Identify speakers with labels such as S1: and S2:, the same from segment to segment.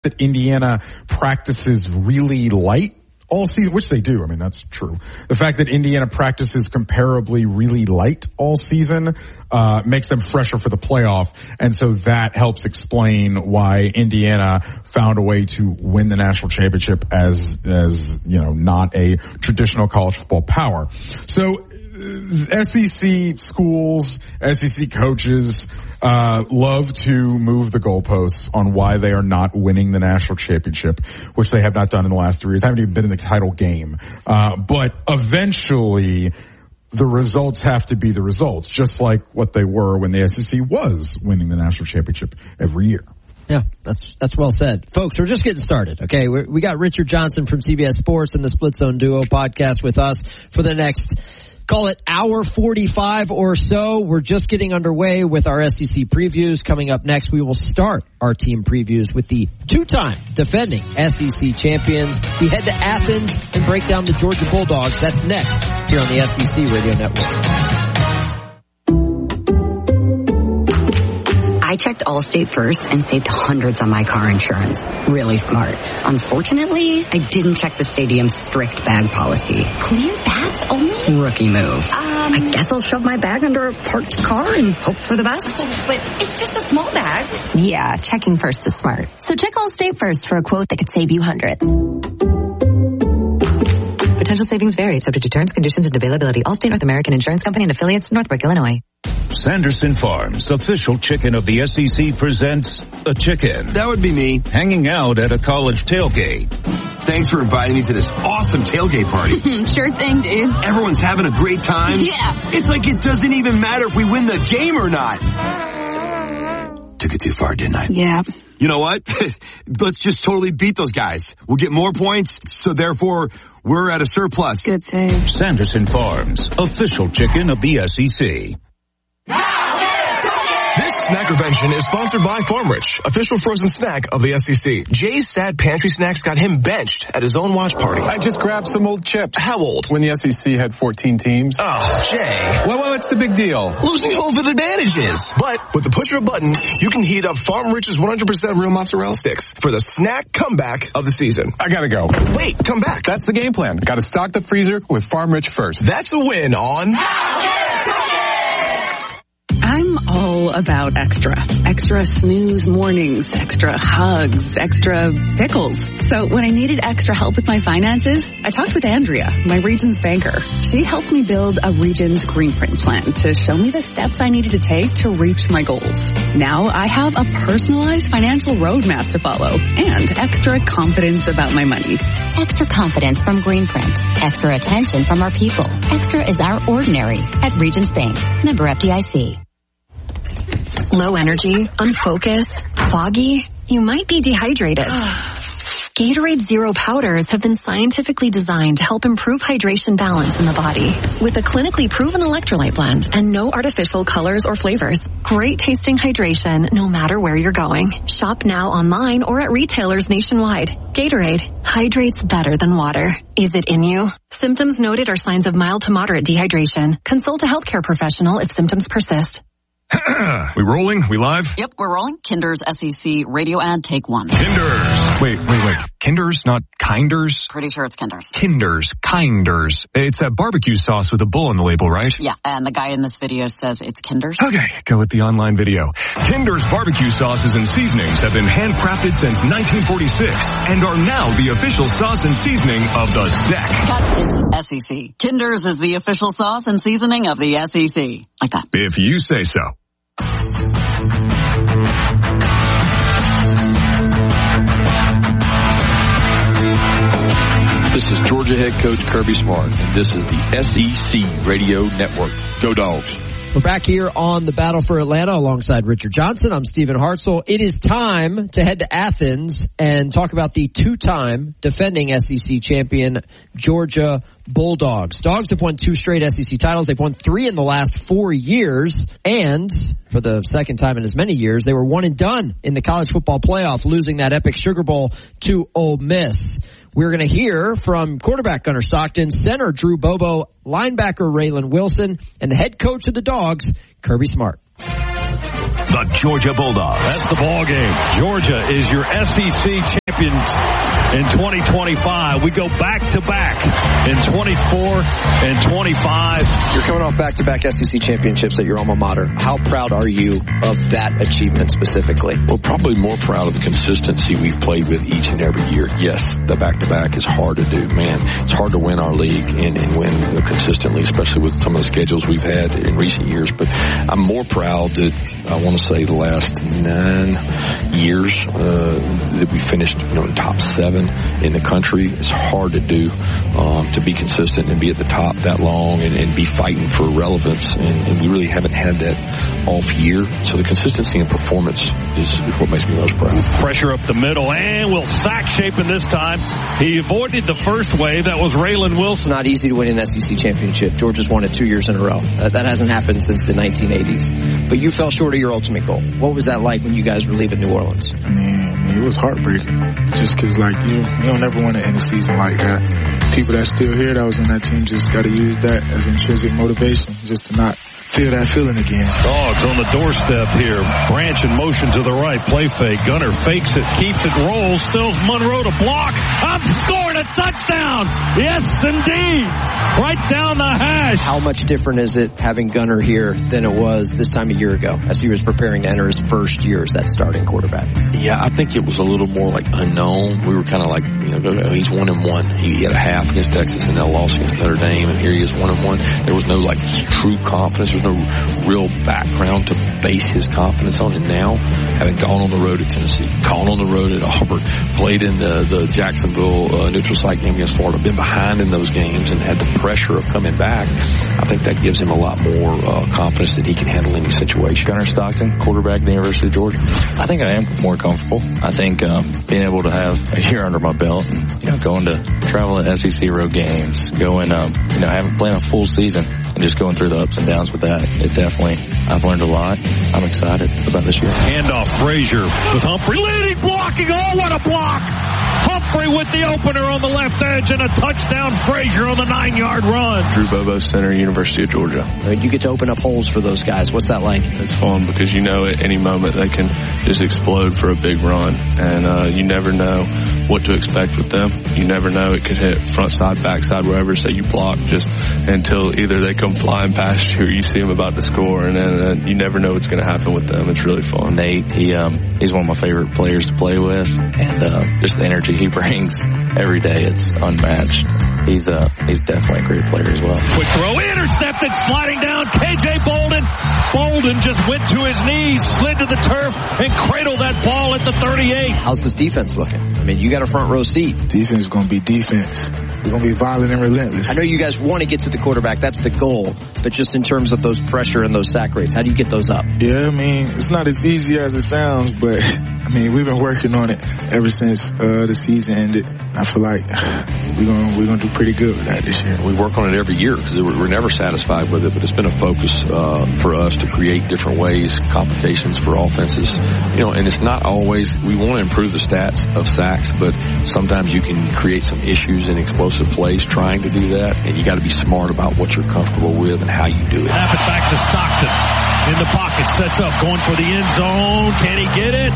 S1: that Indiana practices really light all season, which they do. I mean, that's true. The fact that Indiana practices comparably really light all season makes them fresher for the playoff. And so that helps explain why Indiana found a way to win the national championship as not a traditional college football power. So SEC schools, SEC coaches love to move the goalposts on why they are not winning the national championship, which they have not done in the last 3 years. They haven't even been in the title game. But eventually the results have to be the results, just like what they were when the SEC was winning the national championship every year.
S2: Yeah, that's well said. Folks, we're just getting started, okay? We got Richard Johnson from CBS Sports and the Split Zone Duo podcast with us for the next, call it hour 45 or so. We're just getting underway with our SEC previews. Coming up next, we will start our team previews with the two-time defending SEC champions. We head to Athens and break down the Georgia Bulldogs. That's next here on the SEC Radio Network.
S3: I checked Allstate first and saved hundreds on my car insurance. Really smart. Unfortunately, I didn't check the stadium's strict bag policy. Clear bags only? Rookie move. I guess I'll shove my bag under a parked car and hope for the best. But it's just a small bag. Yeah, checking first is smart. So check Allstate first for a quote that could save you hundreds. Potential savings vary, subject to terms, conditions, and availability. Allstate North American Insurance Company and affiliates, Northbrook, Illinois.
S4: Sanderson Farms, official chicken of the SEC, presents a chicken.
S5: That would be me.
S4: Hanging out at a college tailgate.
S5: Thanks for inviting me to this awesome tailgate party.
S6: Sure thing, dude.
S5: Everyone's having a great time.
S6: Yeah.
S5: It's like it doesn't even matter if we win the game or not. Took it too far, didn't I?
S6: Yeah.
S5: You know what? Let's just totally beat those guys. We'll get more points, so therefore we're at a surplus.
S6: Good save.
S4: Sanderson Farms, official chicken of the SEC.
S7: This snack intervention is sponsored by Farm Rich, official frozen snack of the SEC. Jay's sad pantry snacks got him benched at his own watch party.
S8: I just grabbed some old chips.
S7: How old?
S8: When the SEC had 14 teams.
S7: Oh, Jay.
S8: Well, what's the big deal?
S7: Losing home field advantages. But with the push of a button, you can heat up Farm Rich's 100% real mozzarella sticks for the snack comeback of the season.
S8: I gotta go.
S7: Wait, come back.
S8: That's the game plan. Gotta stock the freezer with Farm Rich first.
S7: That's a win on...
S9: I'm all about extra. Extra snooze mornings, extra hugs, extra pickles. So when I needed extra help with my finances, I talked with Andrea, my Regions banker. She helped me build a Regions Green Print plan to show me the steps I needed to take to reach my goals. Now I have a personalized financial roadmap to follow and extra confidence about my money.
S3: Extra confidence from Green Print. Extra attention from our people. Extra is our ordinary at Regions Bank. Member FDIC.
S6: Low energy, unfocused, foggy. You might be dehydrated. Gatorade Zero powders have been scientifically designed to help improve hydration balance in the body. With a clinically proven electrolyte blend and no artificial colors or flavors. Great tasting hydration no matter where you're going. Shop now online or at retailers nationwide. Gatorade hydrates better than water. Is it in you? Symptoms noted are signs of mild to moderate dehydration. Consult a healthcare professional if symptoms persist.
S7: We rolling? We live?
S10: Yep, we're rolling. Kinder's SEC radio ad, take one.
S7: Kinders. Wait. Kinders, not Kinders?
S10: Pretty sure it's Kinder's.
S7: Kinders. Kinders. It's that barbecue sauce with a bull on the label, right?
S10: Yeah, and the guy in this video says it's Kinder's.
S7: Okay, go with the online video. Kinder's barbecue sauces and seasonings have been handcrafted since 1946 and are now the official sauce and seasoning of the SEC.
S10: Cut, it's SEC. Kinder's is the official sauce and seasoning of the SEC. Like that.
S7: If you say so.
S11: This is Georgia head coach Kirby Smart, and this is the SEC Radio Network. Go Dogs.
S2: We're back here on the Battle for Atlanta alongside Richard Johnson. I'm Stephen Hartzell. It is time to head to Athens and talk about the two-time defending SEC champion Georgia Bulldogs. Dogs have won 2 straight SEC titles. They've won 3 in the last 4 years. And for the second time in as many years, they were one and done in the college football playoff, losing that epic Sugar Bowl to Ole Miss. We're going to hear from quarterback Gunnar Stockton, center Drew Bobo, linebacker Raylan Wilson, and the head coach of the Dogs, Kirby Smart.
S4: the Georgia Bulldogs.
S12: That's the ball game. Georgia is your SEC champions in 2025. We go back-to-back in 24 and 25.
S2: You're coming off back-to-back SEC championships at your alma mater. How proud are you of that achievement specifically?
S11: Well, probably more proud of the consistency we've played with each and every year. Yes, the back-to-back is hard to do. Man, it's hard to win our league and win consistently, especially with some of the schedules we've had in recent years. But I'm more proud that I want to say the last 9 years that we finished in top 7 in the country. It's hard to do, to be consistent and be at the top that long and be fighting for relevance. And we really haven't had that off year. So the consistency and performance is what makes me most proud.
S12: Pressure up the middle, and Will Sack shaping this time. He avoided the first wave. That was Raylan Wilson.
S2: It's not easy to win an SEC championship. Georgia's won it 2 years in a row. That hasn't happened since the 1980s. But you fell short of your ultimate goal. What was that like when you guys were leaving New Orleans?
S13: I mean, it was heartbreaking. Just because, you don't ever want to end a season like that. People that's still here that was on that team just got to use that as intrinsic motivation just to not feel that feeling again.
S12: Dogs on the doorstep here. Branch in motion to the right. Play fake. Gunner fakes it, keeps it, rolls. Sills Monroe to block. I'm scoring a touchdown. Yes, indeed. Right down the hash.
S2: How much different is it having Gunner here than it was this time a year ago as he was preparing to enter his first year as that starting quarterback?
S11: Yeah, I think it was a little more unknown. We were kind of he's 1-1. He had a half against Texas and then a loss against Notre Dame, and here he is 1-1. There was no true confidence. There's no real background to base his confidence on. And now, having gone on the road at Tennessee, gone on the road at Auburn, played in the Jacksonville neutral site game against Florida, been behind in those games and had the pressure of coming back, I think that gives him a lot more confidence that he can handle any situation.
S14: Gunner Stockton, quarterback at the University of Georgia. I think I am more comfortable. I think being able to have a year under my belt and going to travel at SEC road games, going having played a full season and just going through the ups and downs with that, I've learned a lot. I'm excited about this year.
S12: Handoff Frazier with Humphrey leading, blocking. Oh, what a block! Humphrey with the opener on the left edge and a touchdown. Frazier on the 9-yard run.
S14: Drew Bobo Center, University of Georgia.
S2: You get to open up holes for those guys. What's that like?
S14: It's fun because at any moment they can just explode for a big run, and you never know what to expect with them. You never know. It could hit front side, back side, wherever. So you block just until either they come flying past you or you see them about to score, and then you never know what's going to happen with them. It's really fun. Nate, he's one of my favorite players to play with, and just the energy he brings every day, it's unmatched. He's definitely a great player as well.
S12: Quick throw, intercepted, sliding down, KJ Bolden. Bolden just went to his knees, slid to the turf, and cradled that ball at the 38.
S2: How's this defense looking? I mean, you got a front row seat.
S13: Defense is going to be defense. We're going to be violent and relentless.
S2: I know you guys want to get to the quarterback. That's the goal. But just in terms of those pressure and those sack rates, how do you get those up?
S13: Yeah, I mean, it's not as easy as it sounds, but I mean, we've been working on it ever since the season ended. I feel like we're gonna do pretty good with that this year.
S11: We work on it every year because we're never satisfied with it, but it's been a focus for us to create different ways, complications for offenses. And it's not always, we want to improve the stats of sacks, but sometimes you can create some issues in explosive plays trying to do that, and you got to be smart about what you're comfortable with and how you do it.
S12: Snap it back to Stockton. In the pocket, sets up, going for the end zone. Can he get it?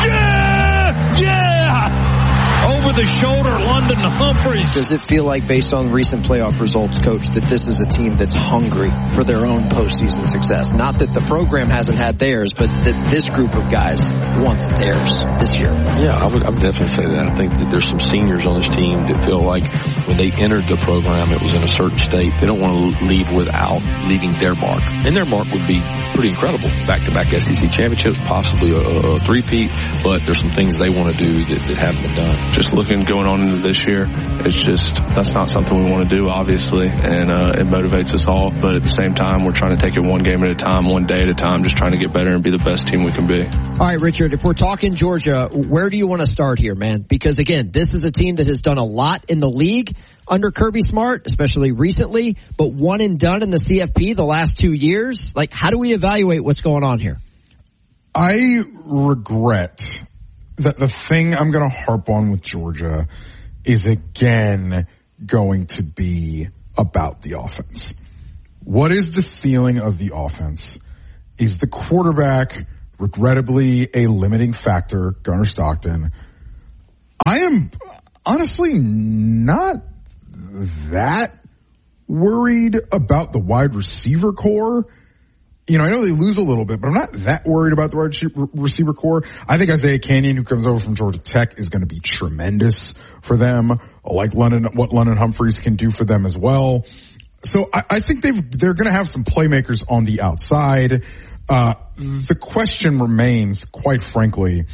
S12: Yeah! Over the shoulder, London Humphreys.
S2: Does it feel like, based on recent playoff results, Coach, that this is a team that's hungry for their own postseason success? Not that the program hasn't had theirs, but that this group of guys wants theirs this year.
S11: Yeah, I would definitely say that. I think that there's some seniors on this team that feel like when they entered the program, it was in a certain state. They don't want to leave without leaving their mark. And their mark would be pretty incredible. Back-to-back SEC championships, possibly a three-peat, but there's some things they want to do that haven't been done.
S14: Just going on into this year, that's not something we want to do, obviously, and it motivates us all. But at the same time, we're trying to take it one game at a time, one day at a time, just trying to get better and be the best team we can be.
S2: All right, Richard, if we're talking Georgia, where do you want to start here, man? Because, again, this is a team that has done a lot in the league under Kirby Smart, especially recently, but one and done in the CFP the last 2 years. How do we evaluate what's going on here?
S1: I regret that the thing I'm going to harp on with Georgia is again going to be about the offense. What is the ceiling of the offense? Is the quarterback regrettably a limiting factor, Gunnar Stockton. I am honestly not that worried about the wide receiver core. You know, I know they lose a little bit, but I'm not that worried about the wide receiver core. I think Isaiah Canyon, who comes over from Georgia Tech, is going to be tremendous for them. Like what London Humphreys can do for them as well. So I think they're going to have some playmakers on the outside. The question remains, quite frankly,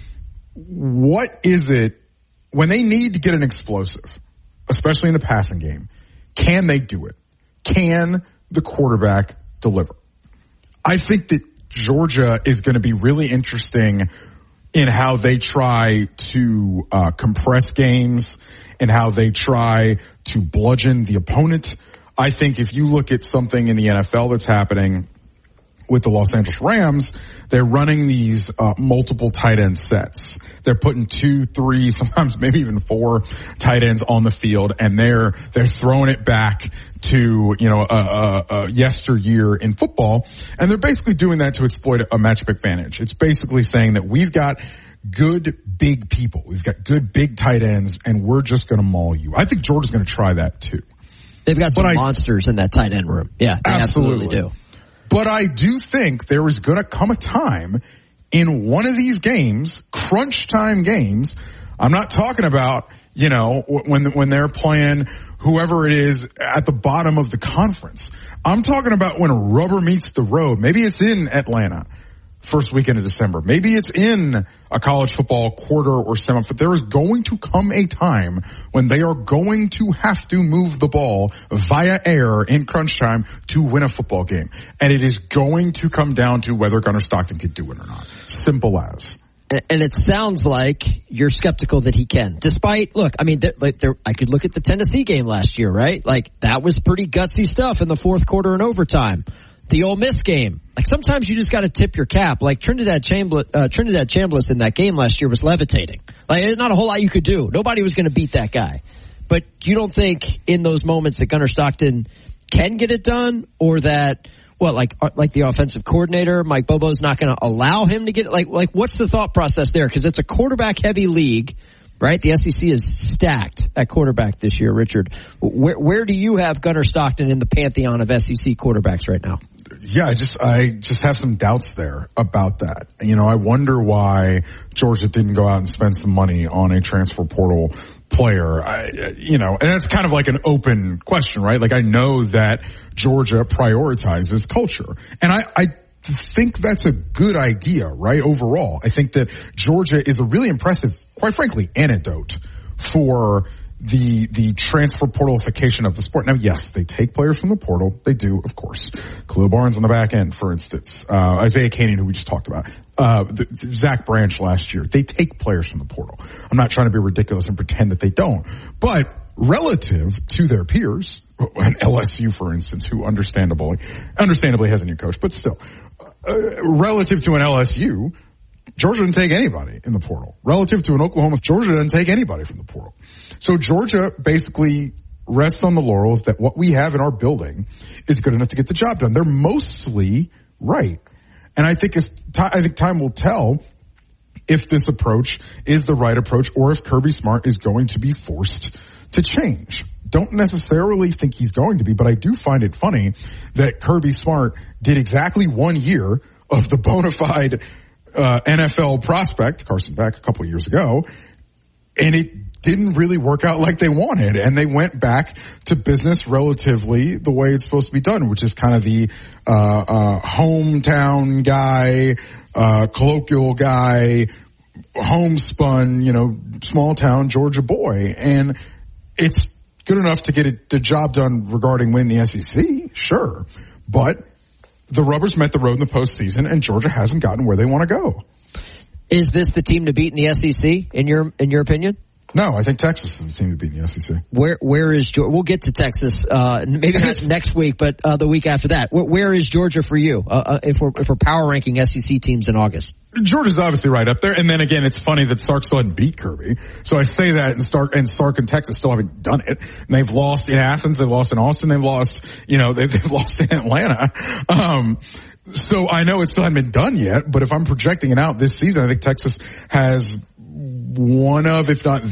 S1: what is it when they need to get an explosive, especially in the passing game? Can they do it? Can the quarterback deliver? I think that Georgia is going to be really interesting in how they try to compress games and how they try to bludgeon the opponent. I think if you look at something in the NFL that's happening with the Los Angeles Rams, they're running these multiple tight end sets. They're putting 2, 3, sometimes maybe even 4 tight ends on the field, and they're throwing it back to, you know, a yesteryear in football, and they're basically doing that to exploit a matchup advantage. It's basically saying that we've got good big people, we've got good big tight ends, and we're just going to maul you. I think Georgia's going to try that too.
S2: They've got some monsters in that tight end room. Yeah, they absolutely do.
S1: But I do think there is going to come a time in one of these games, crunch time games. I'm not talking about, you know, when they're playing whoever it is at the bottom of the conference. I'm talking about when rubber meets the road. Maybe it's in Atlanta, first weekend of December. Maybe it's in a college football quarter or semi. But there is going to come a time when they are going to have to move the ball via air in crunch time to win a football game. And it is going to come down to whether Gunnar Stockton can do it or not. Simple as.
S2: And it sounds like you're skeptical that he can. Despite, look, I mean, I could look at the Tennessee game last year, right? Like, that was pretty gutsy stuff in the fourth quarter and overtime. The Ole Miss game, like sometimes you just got to tip your cap. Like Trinidad Chambliss in that game last year was levitating. Like there's not a whole lot you could do. Nobody was going to beat that guy. But you don't think in those moments that Gunnar Stockton can get it done, or that like the offensive coordinator Mike Bobo's not going to allow him to get it? Like what's the thought process there? Because it's a quarterback heavy league. Right? The SEC is stacked at quarterback this year, Richard. Where do you have Gunnar Stockton in the pantheon of SEC quarterbacks right now?
S1: Yeah, I just have some doubts there about that. You know, I wonder why Georgia didn't go out and spend some money on a transfer portal player. And it's kind of like an open question, right? Like I know that Georgia prioritizes culture, and I think that's a good idea, right? Overall, I think that Georgia is a really impressive, quite frankly, antidote for the transfer portalification of the sport. Now, yes, they take players from the portal. They do, of course. Khalil Barnes on the back end, for instance. Isaiah Canyon, who we just talked about. Zach Branch last year. They take players from the portal. I'm not trying to be ridiculous and pretend that they don't. But relative to their peers, and LSU, for instance, who understandably has a new coach, but still, relative to an LSU, Georgia didn't take anybody in the portal. Relative to an Oklahoma, Georgia didn't take anybody from the portal. So Georgia basically rests on the laurels that what we have in our building is good enough to get the job done. They're mostly right. And I think time will tell if this approach is the right approach or if Kirby Smart is going to be forced to change. Don't necessarily think he's going to be, but I do find it funny that Kirby Smart did exactly 1 year of the bona fide NFL prospect, Carson Beck, a couple of years ago, and it didn't really work out like they wanted, and they went back to business relatively the way it's supposed to be done, which is kind of the hometown guy, colloquial guy, homespun, small town Georgia boy, and it's good enough to get the job done regarding winning the SEC, sure, but the rubber's met the road in the postseason, and Georgia hasn't gotten where they want to go.
S2: Is this the team to beat in the SEC, in your opinion?
S1: No, I think Texas is the team to beat in the SEC.
S2: Where is Georgia? We'll get to Texas, maybe not next week, but the week after that. Where is Georgia for you, if we're power ranking SEC teams in August?
S1: Georgia's obviously right up there, and then again, it's funny that Sark still hadn't beat Kirby. So I say that, and Sark and Texas still haven't done it. And they've lost in Athens, they've lost in Austin, they've lost in Atlanta. So I know it still hasn't been done yet, but if I'm projecting it out this season, I think Texas has one of, if not